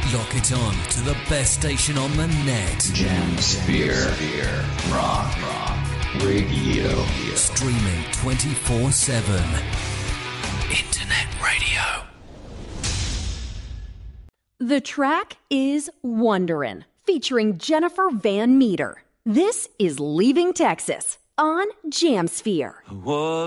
Lock it on to the best station on the net. Jamsphere. Rock Radio. Streaming 24/7. Internet radio. The track is Wonderin', featuring Jennifer Van Meter. This is Leaving Texas on Jamsphere.